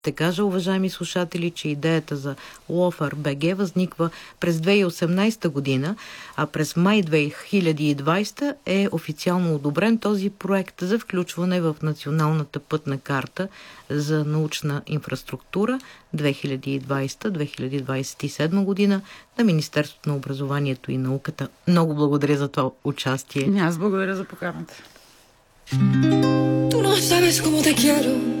Ще кажа, уважаеми слушатели, че идеята за Лофър БГ възниква през 2018 година, а през май 2020 е официално одобрен този проект за включване в Националната пътна карта за научна инфраструктура 2020-2027 година на Министерството на образованието и науката. Много благодаря за това участие. Аз благодаря за поканата. Tú no sabes cómo te quiero.